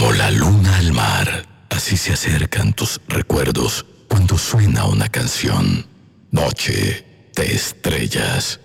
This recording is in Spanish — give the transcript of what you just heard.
Como la luna al mar, así se acercan tus recuerdos cuando suena una canción. Noche de estrellas.